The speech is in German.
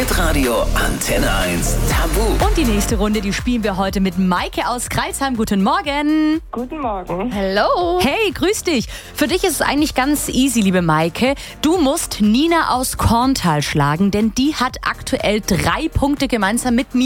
Hitradio Antenne 1 Tabu. Und die nächste Runde, die spielen wir heute mit Maike aus Crailsheim. Guten Morgen. Guten Morgen. Hello. Hey, grüß dich. Für dich ist es eigentlich ganz easy, liebe Maike. Du musst Nina aus Korntal schlagen, denn die hat aktuell 3 Punkte gemeinsam mit mir.